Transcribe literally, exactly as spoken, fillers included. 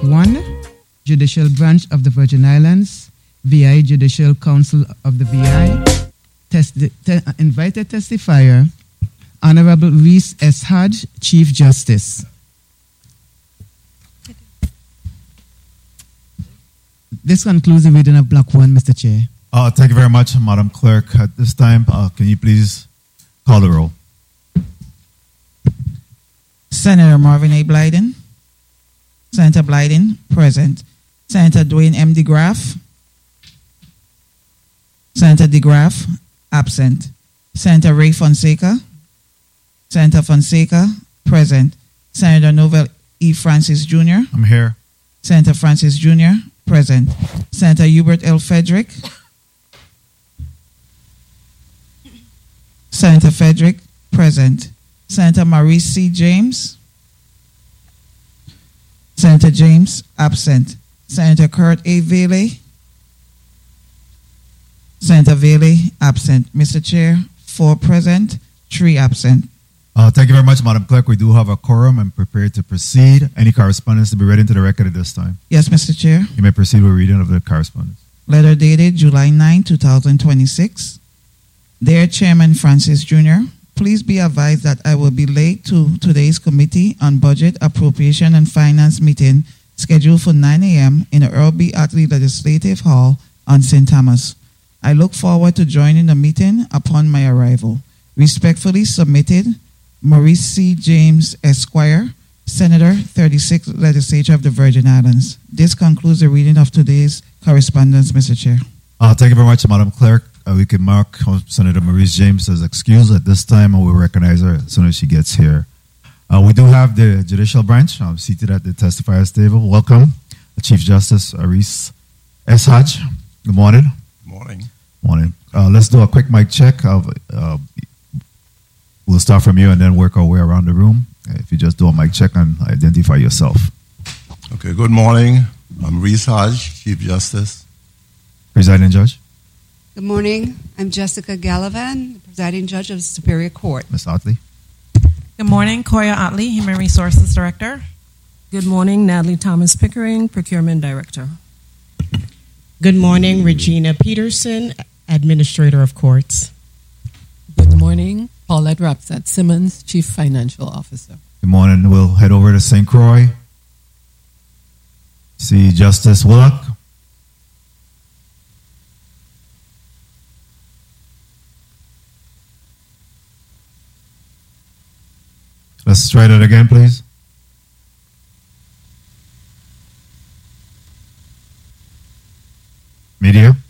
one, Judicial Branch of the Virgin Islands, V I Judicial Council of the V I, test, te, invited testifier, Honorable Reese S. Hodge, Chief Justice. This concludes the reading of Block one, Mister Chair. Uh, thank you very much, Madam Clerk. At this time, uh, can you please call the roll? Senator Marvin A. Blyden. Senator Blyden, present. Senator Dwayne M. DeGraff. Senator DeGraff, absent. Senator Ray Fonseca. Senator Fonseca, present. Senator Novell E. Francis Junior I'm here. Senator Francis Junior, present. Senator Hubert L. Frederick. Senator Frederick, present. Senator Maurice C. James. Senator James, absent. Senator Kurt A. Vele. Senator Vele, absent. Mister Chair, four present, three absent. Uh, thank you very much, Madam Clerk. We do have a quorum and prepared to proceed. Any correspondence to be read into the record at this time? Yes, Mister Chair. You may proceed with reading of the correspondence. Letter dated July ninth, twenty twenty-six. Dear Chairman Francis Junior, please be advised that I will be late to today's Committee on Budget, Appropriation and Finance meeting scheduled for nine a.m. in the Earl B. Utley Legislative Hall on Saint Thomas. I look forward to joining the meeting upon my arrival. Respectfully submitted, Maurice C. James, Esquire, Senator, thirty-sixth Legislature of the Virgin Islands. This concludes the reading of today's correspondence, Mister Chair. Uh, thank you very much, Madam Clerk. Uh, we can mark Senator Maurice James as excused at this time, and we'll recognize her as soon as she gets here. Uh, we do have the judicial branch um, seated at the testifier's table. Welcome, Chief Justice Reese S. Hodge. Good morning. Good morning. Morning. Uh, let's do a quick mic check. Of, uh, we'll start from you and then work our way around the room. If you just do a mic check and identify yourself. Okay, good morning. I'm Reese Hodge, Chief Justice. Presiding Judge. Good morning. I'm Jessica Gallivan, the Presiding Judge of the Superior Court. Miz Utley. Good morning. Koya Utley, Human Resources Director. Good morning. Natalie Thomas Pickering, Procurement Director. Good morning. Regina Peterson, Administrator of Courts. Good morning. Paulette Rapsat Simmons, Chief Financial Officer. Good morning. We'll head over to Saint Croix. See Justice Willock. Let's try that again, please. Media.